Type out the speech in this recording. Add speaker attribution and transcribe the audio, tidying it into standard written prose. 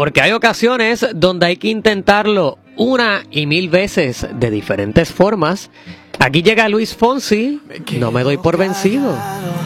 Speaker 1: Porque hay ocasiones donde hay que intentarlo una y mil veces de diferentes formas. Aquí llega Luis Fonsi, no me doy por vencido.